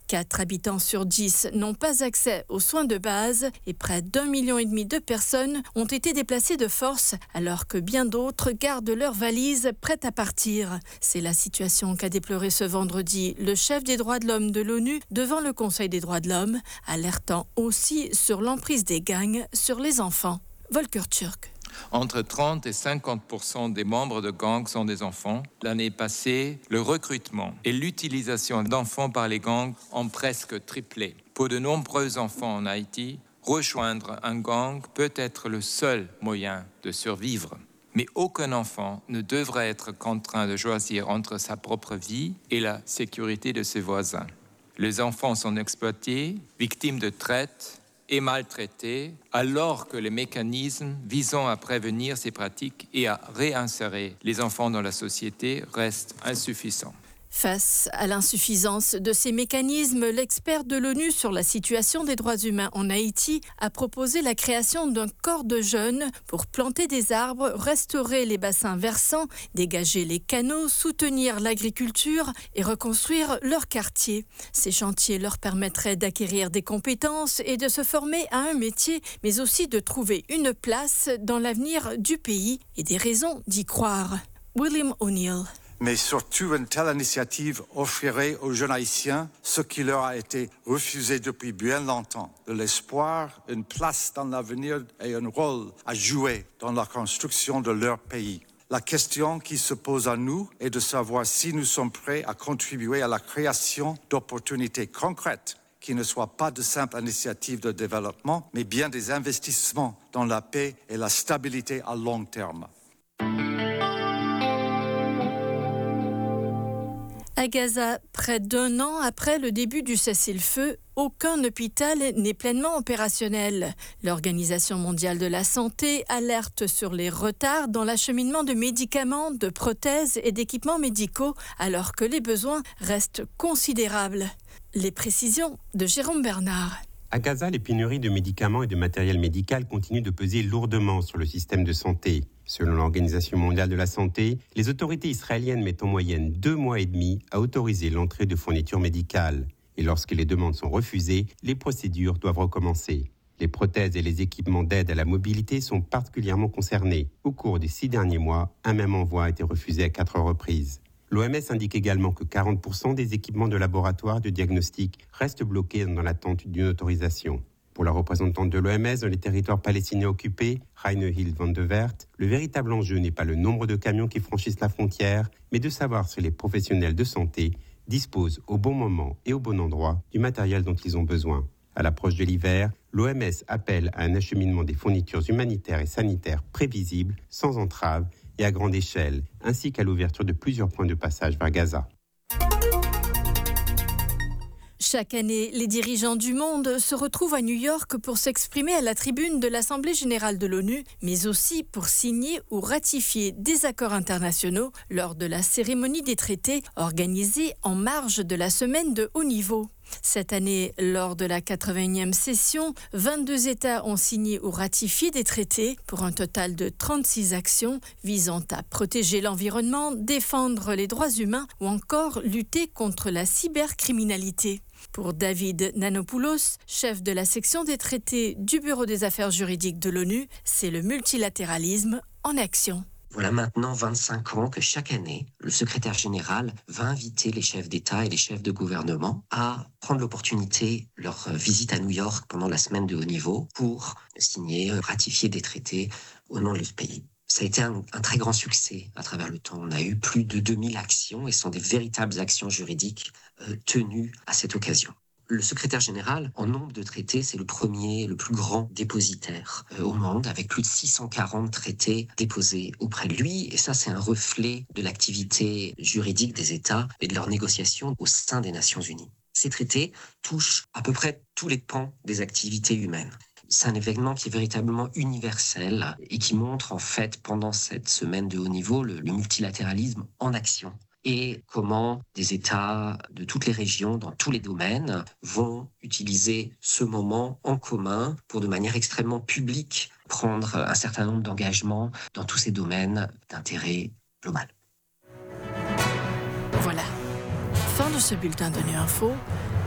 4 habitants sur 10 n'ont pas accès aux soins de base et près d'1,5 million de personnes ont été déplacées de force alors que bien d'autres gardent leurs valises prêtes à partir. C'est la situation qu'a déploré ce vendredi le chef des droits de l'homme de l'ONU devant le Conseil des droits de l'homme, alertant aussi sur l'emprise des gangs sur les enfants. Volker Turk. Entre 30 et 50% des membres de gangs sont des enfants. L'année passée, le recrutement et l'utilisation d'enfants par les gangs ont presque triplé. Pour de nombreux enfants en Haïti, rejoindre un gang peut être le seul moyen de survivre. Mais aucun enfant ne devrait être contraint de choisir entre sa propre vie et la sécurité de ses voisins. Les enfants sont exploités, victimes de traite et maltraités, alors que les mécanismes visant à prévenir ces pratiques et à réinsérer les enfants dans la société restent insuffisants. Face à l'insuffisance de ces mécanismes, l'expert de l'ONU sur la situation des droits humains en Haïti a proposé la création d'un corps de jeunes pour planter des arbres, restaurer les bassins versants, dégager les canaux, soutenir l'agriculture et reconstruire leur quartier. Ces chantiers leur permettraient d'acquérir des compétences et de se former à un métier, mais aussi de trouver une place dans l'avenir du pays et des raisons d'y croire. William O'Neill. Mais surtout, une telle initiative offrirait aux jeunes haïtiens ce qui leur a été refusé depuis bien longtemps, de l'espoir, une place dans l'avenir et un rôle à jouer dans la construction de leur pays. La question qui se pose à nous est de savoir si nous sommes prêts à contribuer à la création d'opportunités concrètes qui ne soient pas de simples initiatives de développement, mais bien des investissements dans la paix et la stabilité à long terme. À Gaza, près d'1 an après le début du cessez-le-feu, aucun hôpital n'est pleinement opérationnel. L'Organisation mondiale de la santé alerte sur les retards dans l'acheminement de médicaments, de prothèses et d'équipements médicaux, alors que les besoins restent considérables. Les précisions de Jérôme Bernard. À Gaza, les pénuries de médicaments et de matériel médical continuent de peser lourdement sur le système de santé. Selon l'Organisation mondiale de la santé, les autorités israéliennes mettent en moyenne 2 mois et demi à autoriser l'entrée de fournitures médicales. Et lorsque les demandes sont refusées, les procédures doivent recommencer. Les prothèses et les équipements d'aide à la mobilité sont particulièrement concernés. Au cours des 6 derniers mois, un même envoi a été refusé à 4 reprises. L'OMS indique également que 40% des équipements de laboratoire de diagnostic restent bloqués dans l'attente d'une autorisation. Pour la représentante de l'OMS dans les territoires palestiniens occupés, Raine Hill van de Wert, le véritable enjeu n'est pas le nombre de camions qui franchissent la frontière, mais de savoir si les professionnels de santé disposent au bon moment et au bon endroit du matériel dont ils ont besoin. À l'approche de l'hiver, l'OMS appelle à un acheminement des fournitures humanitaires et sanitaires prévisibles, sans entrave et à grande échelle, ainsi qu'à l'ouverture de plusieurs points de passage vers Gaza. Chaque année, les dirigeants du monde se retrouvent à New York pour s'exprimer à la tribune de l'Assemblée générale de l'ONU, mais aussi pour signer ou ratifier des accords internationaux lors de la cérémonie des traités organisée en marge de la semaine de haut niveau. Cette année, lors de la 81e session, 22 États ont signé ou ratifié des traités pour un total de 36 actions visant à protéger l'environnement, défendre les droits humains ou encore lutter contre la cybercriminalité. Pour David Nanopoulos, chef de la section des traités du Bureau des affaires juridiques de l'ONU, c'est le multilatéralisme en action. Voilà maintenant 25 ans que chaque année, le secrétaire général va inviter les chefs d'État et les chefs de gouvernement à prendre l'opportunité, leur visite à New York pendant la semaine de haut niveau, pour signer, ratifier des traités au nom de ce pays. Ça a été un très grand succès à travers le temps. On a eu plus de 2000 actions et ce sont des véritables actions juridiques tenues à cette occasion. Le secrétaire général, en nombre de traités, c'est le premier, le plus grand dépositaire au monde, avec plus de 640 traités déposés auprès de lui. Et ça, c'est un reflet de l'activité juridique des États et de leurs négociations au sein des Nations Unies. Ces traités touchent à peu près tous les pans des activités humaines. C'est un événement qui est véritablement universel et qui montre en fait pendant cette semaine de haut niveau le multilatéralisme en action. Et comment des États de toutes les régions, dans tous les domaines, vont utiliser ce moment en commun pour de manière extrêmement publique prendre un certain nombre d'engagements dans tous ces domaines d'intérêt global. Voilà, fin de ce bulletin de Nu Info.